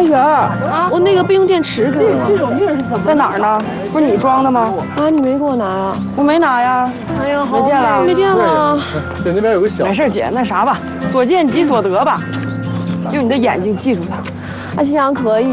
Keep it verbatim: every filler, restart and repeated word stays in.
皮儿啊，我那个备用电池给我了。这手印是怎么？在哪儿呢？不是你装的吗？啊，你没给我拿呀？我没拿呀。哎呀，没电了，没电了。 对，那边有个小。 没事，姐，那啥吧，所见即所得吧。用你的眼睛记住它。啊，心想可以。